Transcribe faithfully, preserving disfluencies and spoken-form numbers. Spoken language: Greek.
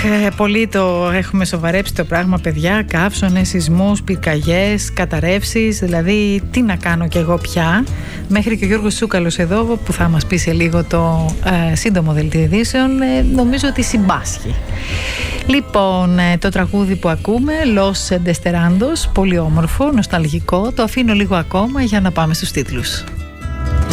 πολύ το έχουμε σοβαρέψει το πράγμα, παιδιά. Καύσονες, σεισμούς, πυρκαγιές, καταρρεύσεις. Δηλαδή, τι να κάνω κι εγώ πια. Μέχρι και ο Γιώργος Τσούκαλος εδώ, που θα μας πει σε λίγο το ε, σύντομο δελτίο ειδήσεων, ε, νομίζω ότι συμπάσχει. Λοιπόν, ε, το τραγούδι που ακούμε, Los Desterandos, πολύ όμορφο, νοσταλγικό. Το αφήνω λίγο ακόμα για να πάμε στους τίτλους.